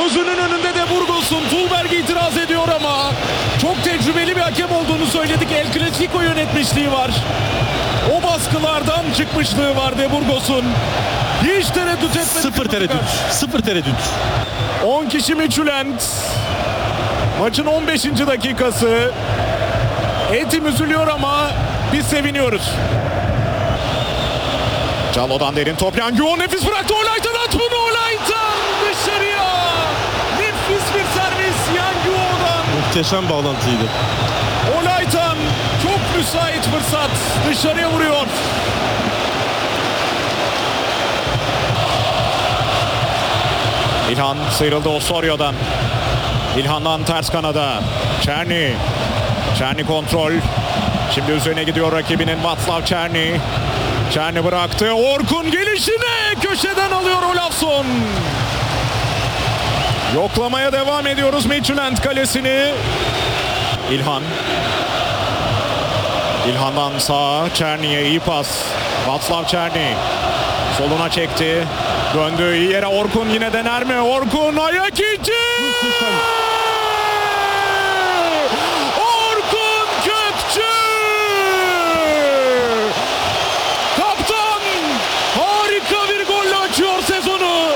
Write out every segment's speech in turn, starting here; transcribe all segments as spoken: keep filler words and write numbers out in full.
Gözünün önünde de Burgos'un. Tulberg itiraz ediyor ama çok tecrübeli bir hakem olduğunu söyledik. El Clasico yönetmişliği var. O baskılardan çıkmışlığı var de Burgos'un. Hiç tereddüt etmedi. Sıfır tereddüt. Sıfır tereddüt. on kişi Midtjylland. Maçın on beşinci dakikası. Etim üzülüyor ama biz seviniyoruz. Calo'dan derin top. Yanguo nefis bıraktı. Olaytan at bunu. Olaytan dışarıya. Nefis bir servis Yanguo'dan. Muhteşem bağlantıydı. Olaytan çok müsait fırsat. Dışarıya vuruyor. İlhan sıyrıldı Osorio'dan. İlhan'dan ters kanada. Çerni. Çerni kontrol. Şimdi üzerine gidiyor rakibinin Václav Černý. Černý bıraktı. Orkun gelişine köşeden alıyor Olafsson. Yoklamaya devam ediyoruz Midtjylland kalesini. İlhan. İlhan'dan sağa Černy'ye iyi pas. Václav Černý. Soluna çekti. Döndü iyi yere. Orkun yine dener mi? Orkun ayak içi. Orkun Kökçü. Kaptan harika bir golle açıyor sezonu.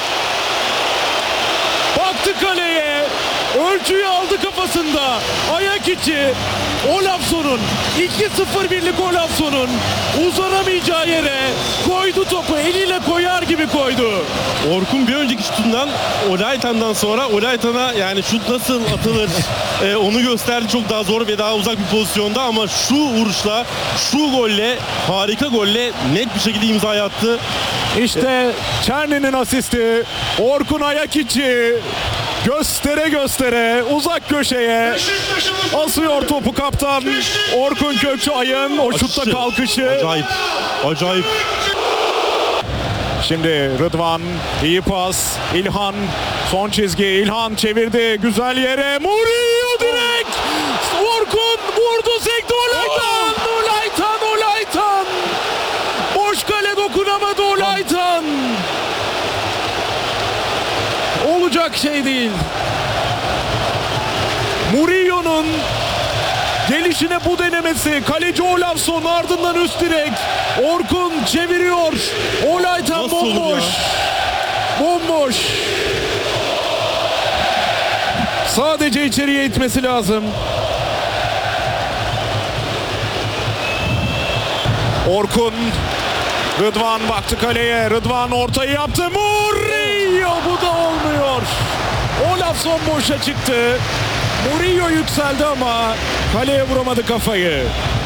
Baktı kaleye. Ölçüyü aldı kafasında. Ayak içi. Olafsson'un iki sıfır birlik Olafsson'un uzanamayacağı yere koydu topu. Eliyle koyar gibi koydu. Orkun bir önceki şutundan Olaytan'dan sonra Olaytan'a yani şut nasıl atılır e, onu gösterdi. Çok daha zor ve daha uzak bir pozisyonda ama şu vuruşla, şu golle, harika golle net bir şekilde imza attı. İşte Černy'nin asisti. Orkun ayak içi. Göstere göstere uzak köşeye asıyor topu kaptan Orkun Kökçüay'ın o şutta kalkışı. Acayip, acayip. Şimdi Rıdvan iyi pas. İlhan son çizgi. İlhan çevirdi güzel yere. Murillo direkt. Orkun vurdu sekti. Olaytan. Olaytan. Olaytan. Boş kale dokunamadı Olaytan. Olacak şey değil. Murillo'nun gelişine bu denemesi. Kaleci Olafsson ardından üst direk. Orkun çeviriyor. Olaytan Nasıl olur bomboş. ya? Bomboş. Sadece içeriye itmesi lazım. Orkun. Rıdvan baktı kaleye. Rıdvan ortayı yaptı. Murillo bu da olmuyor. Olafsson boşa çıktı. Murillo yükseldi ama kaleye vuramadı kafayı.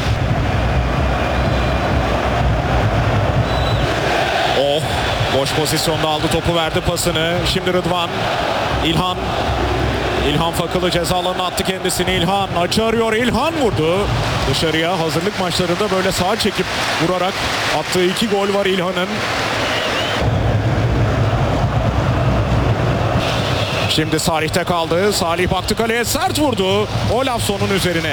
Oh, boş pozisyonda aldı topu verdi pasını. Şimdi Rıdvan. İlhan. İlhan Fakılı ceza alanına attı kendisini. İlhan açı arıyor. İlhan vurdu. Dışarıya hazırlık maçlarında böyle sağa çekip vurarak attığı iki gol var İlhan'ın. Şimdi Salih'te kaldı. Salih baktı kaleye sert vurdu. Olafsson'un üzerine.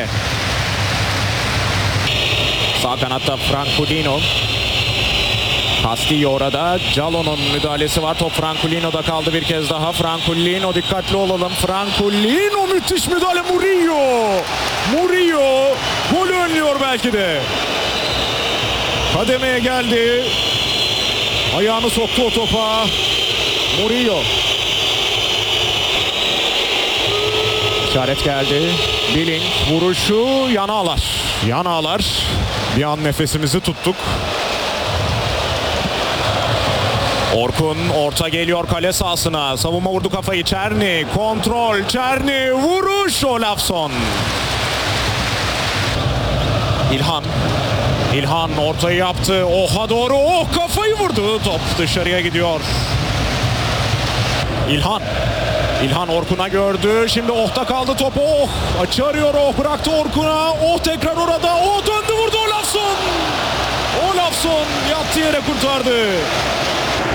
Sağ kanatta Franculino. Castillo orada. Calo'nun müdahalesi var. Top Franculino'da kaldı bir kez daha. Franculino dikkatli olalım. Franculino müthiş müdahale. Murillo. Murillo golü önlüyor belki de. Kademeye geldi. Ayağını soktu o topa. Murillo. İşaret geldi. Billing vuruşu yana ağlar. Yana ağlar. Bir an nefesimizi tuttuk. Orkun orta geliyor kale sahasına. Savunma vurdu kafayı. Černý kontrol. Černý vuruş. Olafsson. İlhan. İlhan ortayı yaptı. Oha doğru. Oh kafayı vurdu. Top dışarıya gidiyor. İlhan. İlhan Orkun'a gördü. Şimdi Oh'ta kaldı topu. Oh açı arıyor. Oh bıraktı Orkun'a. Oh tekrar orada. Oh döndü vurdu Olafsson. Olafsson yattı yere kurtardı.